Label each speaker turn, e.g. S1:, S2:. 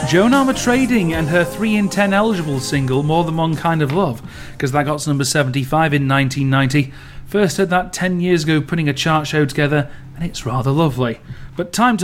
S1: Joan Armatrading and her 3 in 10 eligible single More Than One Kind of Love, because that got to number 75 in 1990. First heard that 10 years ago putting a chart show together, and it's rather lovely. But time to